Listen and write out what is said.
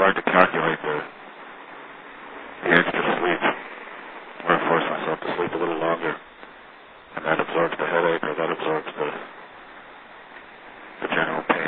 trying to calculate the extra sleep. I'm going to force myself to sleep a little longer. And that absorbs the headache, or that absorbs the general pain.